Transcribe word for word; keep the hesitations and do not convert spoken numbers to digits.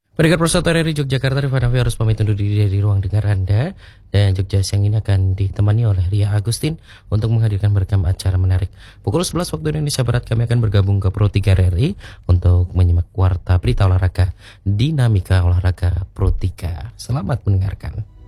Pendengar Persatu R R I Yogyakarta, Rifanavi harus pamit undur diri dari ruang dengar Anda. Dan Jogja Siang ini akan ditemani oleh Ria Agustin untuk menghadirkan beragam acara menarik. Pukul sebelas waktu Indonesia Barat kami akan bergabung ke Pro tiga R R I untuk menyimak warta berita olahraga, dinamika olahraga Pro tiga. Selamat mendengarkan.